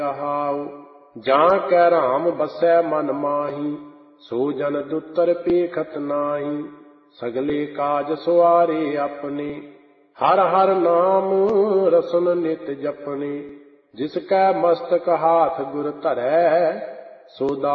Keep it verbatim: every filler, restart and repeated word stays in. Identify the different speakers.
Speaker 1: ਰਹਾਉ। ਜਾਂ ਕੈ ਰਾਮ ਬਸੈ ਮਨ ਮਾਹੀ, ਸੋ ਜਨ ਦੁਤਰ ਪੇਖਤ ਨਾਹੀ। ਸਗਲੇ ਕਾਜ ਸਵਾਰੇ ਆਪਣੇ, ਹਰ ਹਰ ਨਾਮ ਰਸਨ ਨਿਤ ਜਪਣੇ। ਜਿਸ ਕੈ ਮਸਤਕ ਹਾਥ ਗੁਰ ਧਰੈ, ਸੋ